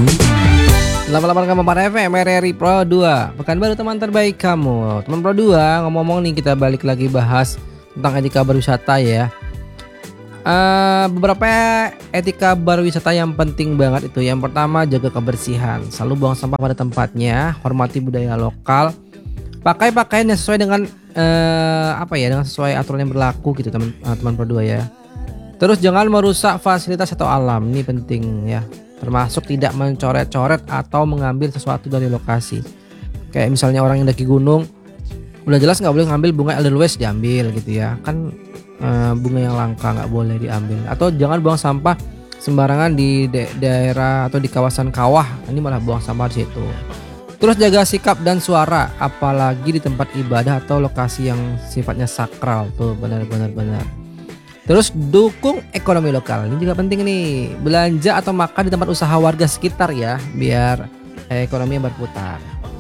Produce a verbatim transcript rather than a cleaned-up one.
delapan puluh delapan koma empat F M R R I Pro dua, Pekanbaru teman terbaik kamu. Teman Pro dua, ngomong-ngomong nih, kita balik lagi bahas tentang etika berwisata ya. Uh, beberapa etika berwisata yang penting banget itu. Yang pertama, jaga kebersihan, selalu buang sampah pada tempatnya, hormati budaya lokal, pakai pakaian yang sesuai dengan uh, apa ya, dengan sesuai aturan yang berlaku gitu teman uh, teman Pro dua ya. Terus jangan merusak fasilitas atau alam, ini penting ya. Termasuk tidak mencoret-coret atau mengambil sesuatu dari lokasi. Kayak misalnya orang yang daki gunung, udah jelas nggak boleh ngambil bunga edelweiss diambil gitu ya. Kan e, bunga yang langka nggak boleh diambil. Atau jangan buang sampah sembarangan di da daerah atau di kawasan kawah. Ini malah buang sampah di situ. Terus jaga sikap dan suara, apalagi di tempat ibadah atau lokasi yang sifatnya sakral tuh, benar-benar benar. Terus dukung ekonomi lokal, ini juga penting nih. Belanja atau makan di tempat usaha warga sekitar ya, biar ekonomi berputar.